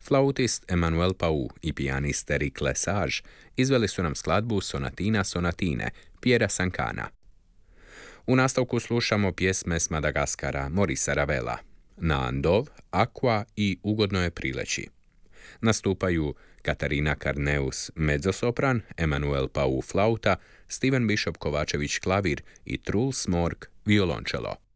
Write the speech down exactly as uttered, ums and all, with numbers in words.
Flautist Emmanuel Pau i pijanist Eric Lesage izveli su nam skladbu Sonatina Sonatine, Piera Sankana. U nastavku slušamo pjesme s Madagaskara Morisa Ravela, Na Andov, Aqua i Ugodno je prileći. Nastupaju Katarina Karneus mezzosopran, Emmanuel Pau flauta, Steven Bishop Kovačević klavir i Truls Mork violončelo.